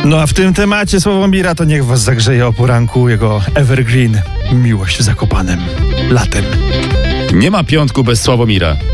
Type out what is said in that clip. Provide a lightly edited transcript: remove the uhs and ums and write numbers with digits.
No a w tym temacie Sławomira to niech was zagrzeje o poranku jego evergreen Miłość w Zakopanem latem. Nie ma piątku bez Sławomira.